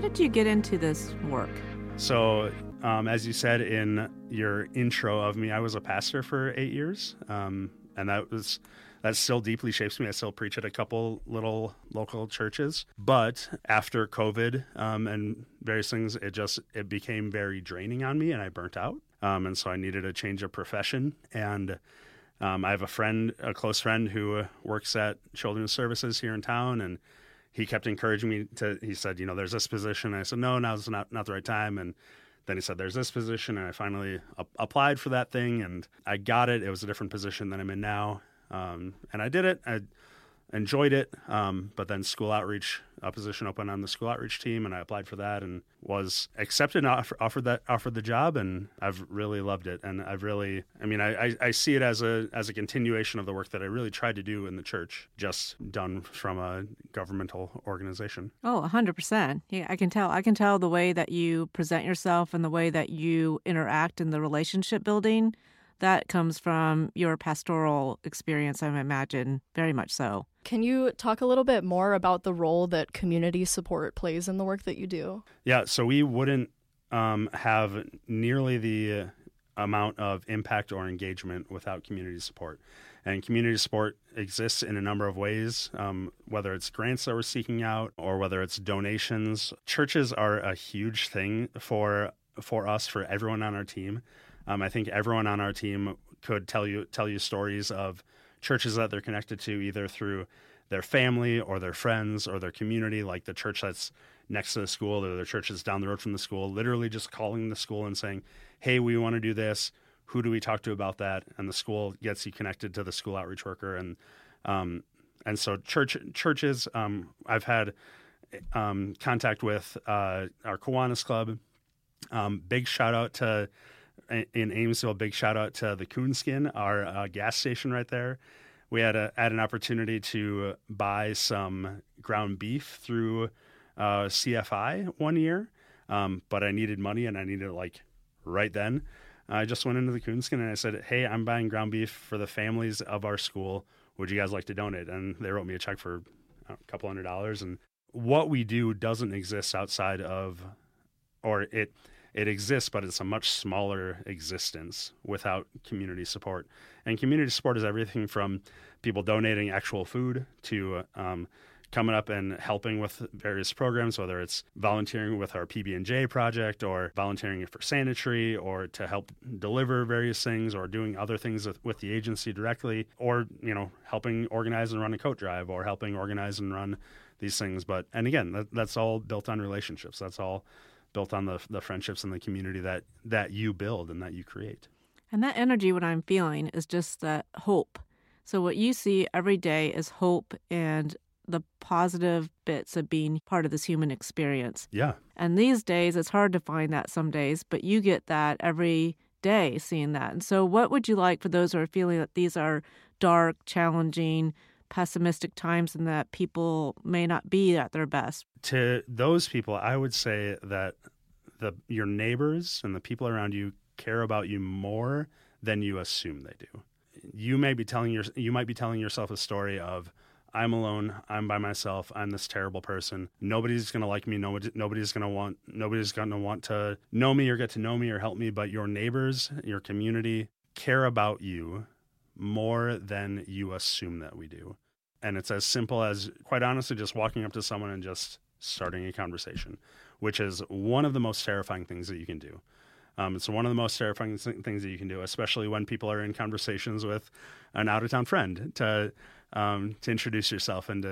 did you get into this work? So, as you said in your intro of me, I was a pastor for 8 years, and that still deeply shapes me. I still preach at a couple little local churches, but after COVID and various things, it became very draining on me, and I burnt out, and so I needed a change of profession. And I have a close friend who works at Children's Services here in town, and he kept encouraging me he said, there's this position. And I said, no, now's not the right time. And then he said, there's this position. And I finally applied for that thing, and I got it. It was a different position than I'm in now. And I did it. I enjoyed it. But then school outreach, a position opened on the school outreach team, and I applied for that and was accepted and offered the job. And I've really loved it. And I see it as a continuation of the work that I really tried to do in the church, just done from a governmental organization. Oh, 100%. Yeah, I can tell the way that you present yourself and the way that you interact in the relationship building. That comes from your pastoral experience, I imagine, very much so. Can you talk a little bit more about the role that community support plays in the work that you do? Yeah, so we wouldn't have nearly the amount of impact or engagement without community support. And community support exists in a number of ways, whether it's grants that we're seeking out or whether it's donations. Churches are a huge thing for us, for everyone on our team. I think everyone on our team could tell you stories of churches that they're connected to, either through their family or their friends or their community, like the church that's next to the school or the church that's down the road from the school, literally just calling the school and saying, hey, we want to do this. Who do we talk to about that? And the school gets you connected to the school outreach worker. And so churches, I've had contact with our Kiwanis Club. Big shout out to in Amesville, big shout out to the Coonskin, our gas station right there. We had an opportunity to buy some ground beef through CFI one year, but I needed money and I needed it right then. I just went into the Coonskin and I said, hey, I'm buying ground beef for the families of our school. Would you guys like to donate? And they wrote me a check for a couple $100. And what we do doesn't exist outside of, or it exists, but it's a much smaller existence without community support. And community support is everything from people donating actual food to coming up and helping with various programs, whether it's volunteering with our PB&J project or volunteering for sanitary or to help deliver various things or doing other things with the agency directly, or, helping organize and run a coat drive or helping organize and run these things. And again, that's all built on relationships. That's all built on the friendships and the community that you build and that you create. And that energy, what I'm feeling, is just that hope. So what you see every day is hope and the positive bits of being part of this human experience. Yeah. And these days, it's hard to find that some days, but you get that every day, seeing that. And so what would you like for those who are feeling that these are dark, challenging, pessimistic times and that people may not be at their best? To those people, I would say that your neighbors and the people around you care about you more than you assume they do. You might be telling yourself a story of, I'm alone, I'm by myself, I'm this terrible person. Nobody's going to like me, nobody's going to want to know me or get to know me or help me, but your neighbors, your community care about you more than you assume that we do. And it's as simple as, quite honestly, just walking up to someone and just starting a conversation, which is one of the most terrifying things that you can do. It's one of the most terrifying things that you can do, especially when people are in conversations with an out-of-town friend, to introduce yourself and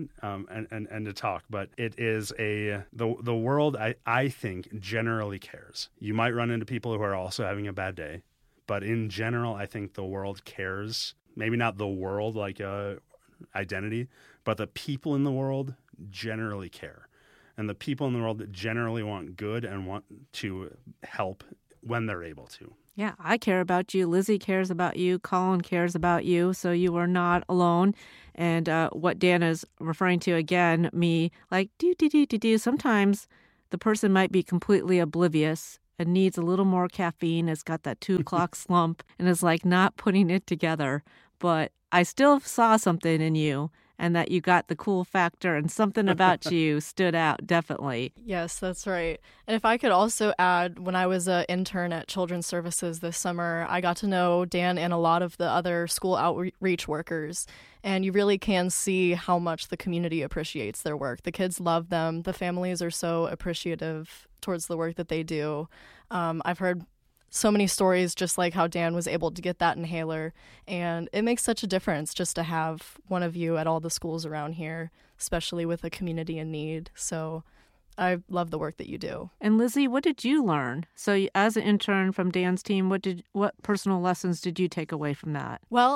to talk. But it is the world, I think, generally cares. You might run into people who are also having a bad day, but in general, I think the world cares. Maybe not the world like a identity, but the people in the world generally care. And the people in the world that generally want good and want to help when they're able to. Yeah, I care about you. Lizzie cares about you. Colin cares about you. So you are not alone. And what Dan is referring to, again, me, like, do. Sometimes the person might be completely oblivious and needs a little more caffeine, has got that 2 o'clock slump, and is like not putting it together. But I still saw something in you. and that you got the cool factor and something about you stood out, definitely. Yes, that's right. And if I could also add, when I was an intern at Children's Services this summer, I got to know Dan and a lot of the other school outreach workers. And you really can see how much the community appreciates their work. The kids love them. The families are so appreciative towards the work that they do. I've heard so many stories just like how Dan was able to get that inhaler. And it makes such a difference just to have one of you at all the schools around here, especially with a community in need. So I love the work that you do. And Lizzie, what did you learn? So as an intern from Dan's team, what personal lessons did you take away from that? Well,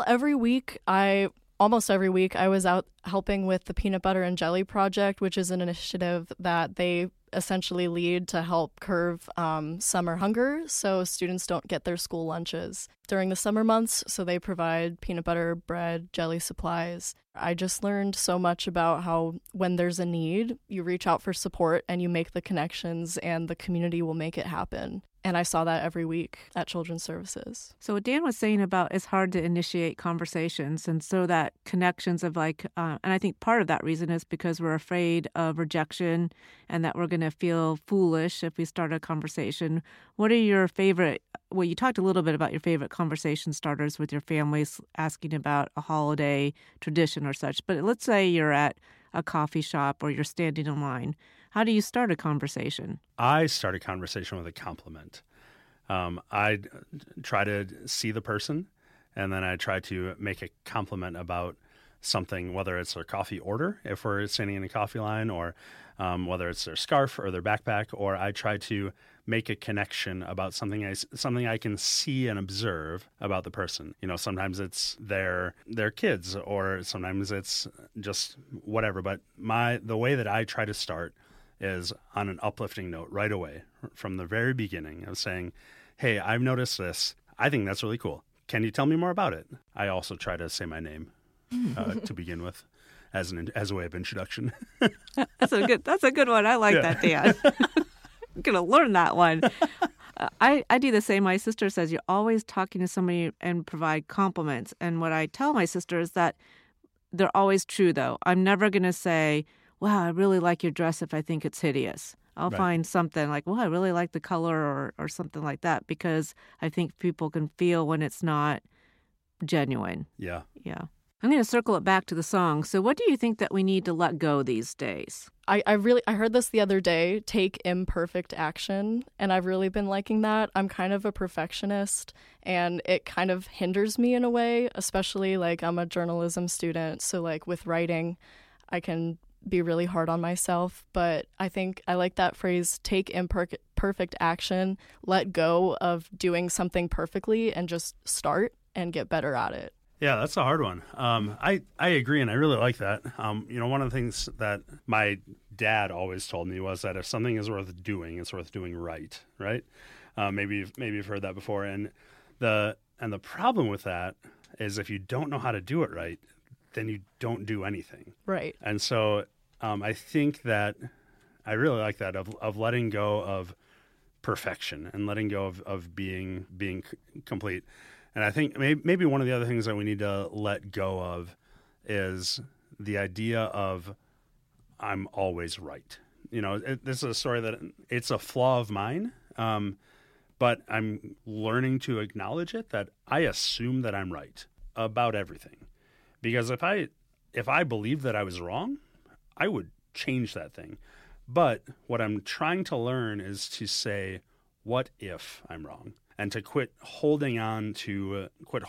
almost every week I was out helping with the Peanut Butter and Jelly Project, which is an initiative that they essentially lead to help curb summer hunger so students don't get their school lunches during the summer months. So they provide peanut butter, bread, jelly supplies. I just learned so much about how when there's a need, you reach out for support and you make the connections and the community will make it happen. And I saw that every week at Children's Services. So what Dan was saying about it's hard to initiate conversations, and so that connections of and I think part of that reason is because we're afraid of rejection and that we're going to feel foolish if we start a conversation. What are your favorite, well, you talked a little bit about your favorite conversation starters with your families, asking about a holiday tradition or such, but let's say you're at a coffee shop or you're standing in line. How do you start a conversation? I start a conversation with a compliment. I try to see the person, and then I try to make a compliment about something, whether it's their coffee order, if we're standing in a coffee line, or whether it's their scarf or their backpack, or I try to make a connection about something I can see and observe about the person. You know, sometimes it's their kids, or sometimes it's just whatever. But the way that I try to start is on an uplifting note right away from the very beginning of saying, hey, I've noticed this. I think that's really cool. Can you tell me more about it? I also try to say my name to begin with as a way of introduction. That's a good one. I like that, Dan. I'm going to learn that one. I do the same. My sister says you're always talking to somebody and provide compliments. And what I tell my sister is that they're always true, though. I'm never going to say, wow, I really like your dress if I think it's hideous. I'll find something like, well, I really like the color or something like that, because I think people can feel when it's not genuine. Yeah. Yeah. I'm going to circle it back to the song. So what do you think that we need to let go these days? I heard this the other day, take imperfect action, and I've really been liking that. I'm kind of a perfectionist, and it kind of hinders me in a way, especially like I'm a journalism student. So like with writing, I can be really hard on myself, but I think I like that phrase, take imperfect action, let go of doing something perfectly and just start and get better at it. Yeah, that's a hard one. I agree, and I really like that. One of the things that my dad always told me was that if something is worth doing, it's worth doing right? Maybe you've heard that before. And the problem with that is if you don't know how to do it right, then you don't do anything. Right. And so I think that I really like that of letting go of perfection and letting go of being complete. And I think maybe one of the other things that we need to let go of is the idea of I'm always right. This is a story that it's a flaw of mine, but I'm learning to acknowledge it, that I assume that I'm right about everything. Because if I believed that I was wrong, I would change that thing. But what I'm trying to learn is to say, what if I'm wrong? And to quit holding on to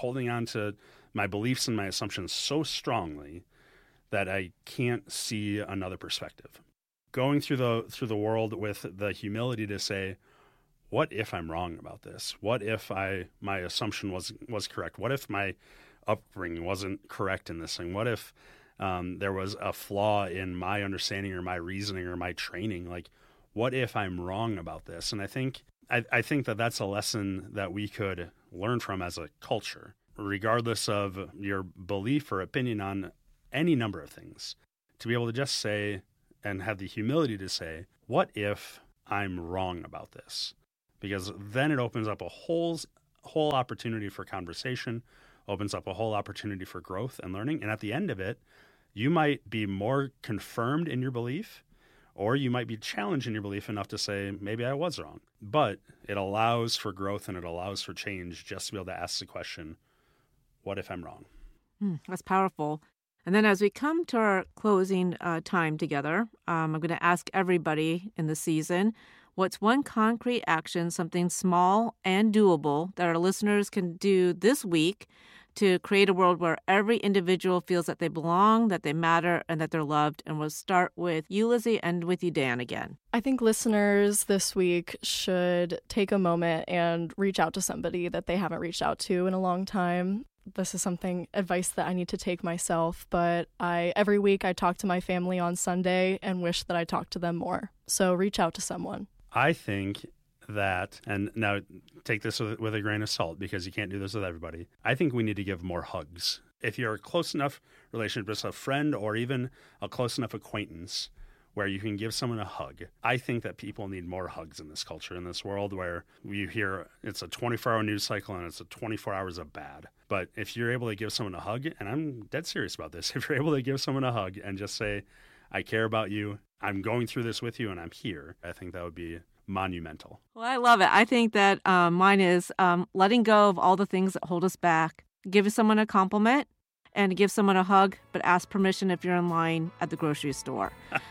my beliefs and my assumptions so strongly that I can't see another perspective. Going through the world with the humility to say, what if I'm wrong about this? What if my assumption was correct? What if my upbringing wasn't correct in this thing? What if there was a flaw in my understanding or my reasoning or my training? Like, what if I'm wrong about this? And I think that that's a lesson that we could learn from as a culture, regardless of your belief or opinion on any number of things, to be able to just say and have the humility to say, what if I'm wrong about this? Because then it opens up a whole opportunity for conversation, opens up a whole opportunity for growth and learning. And at the end of it, You might be more confirmed in your belief, or you might be challenged in your belief enough to say, maybe I was wrong. But it allows for growth and it allows for change just to be able to ask the question, what if I'm wrong? That's powerful. And then as we come to our closing time together, I'm going to ask everybody in the season, what's one concrete action, something small and doable that our listeners can do this week to create a world where every individual feels that they belong, that they matter, and that they're loved? And we'll start with you, Lizzie, and with you, Dan, again. I think listeners this week should take a moment and reach out to somebody that they haven't reached out to in a long time. This is advice that I need to take myself, but every week I talk to my family on Sunday and wish that I talked to them more. So reach out to someone. I think that, and now take this with a grain of salt because you can't do this with everybody. I think we need to give more hugs. If you're a close enough relationship, just a friend or even a close enough acquaintance where you can give someone a hug. I think that people need more hugs in this culture, in this world where you hear it's a 24-hour news cycle and it's a 24 hours of bad. But if you're able to give someone a hug, and I'm dead serious about this, if you're able to give someone a hug and just say, I care about you, I'm going through this with you, and I'm here, I think that would be monumental. Well, I love it. I think that mine is letting go of all the things that hold us back. Give someone a compliment and give someone a hug, but ask permission if you're in line at the grocery store.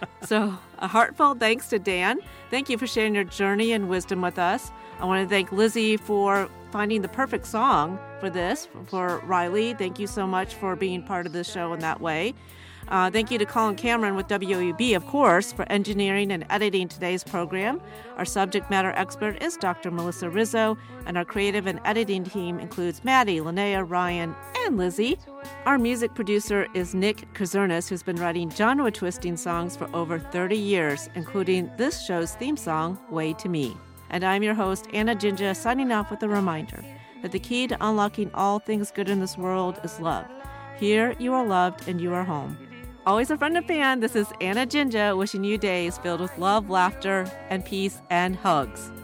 So a heartfelt thanks to Dan. Thank you for sharing your journey and wisdom with us. I want to thank Lizzie for finding the perfect song for this, for Riley. Thank you so much for being part of this show in that way. Thank you to Colin Cameron with WUB, of course, for engineering and editing today's program. Our subject matter expert is Dr. Melissa Rizzo, and our creative and editing team includes Maddie, Linnea, Ryan, and Lizzie. Our music producer is Nick Kazernis, who's been writing genre-twisting songs for over 30 years, including this show's theme song, Way to Me. And I'm your host, Anna Jinja, signing off with a reminder that the key to unlocking all things good in this world is love. Here, you are loved and you are home. Always a friend and fan, this is Anna Jinja wishing you days filled with love, laughter, and peace and hugs.